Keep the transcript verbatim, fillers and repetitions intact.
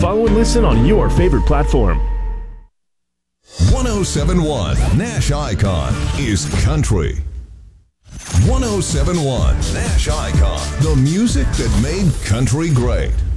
Follow and listen on your favorite platform. one oh seven point one Nash Icon is country. one oh seven point one Nash Icon, the music that made country great.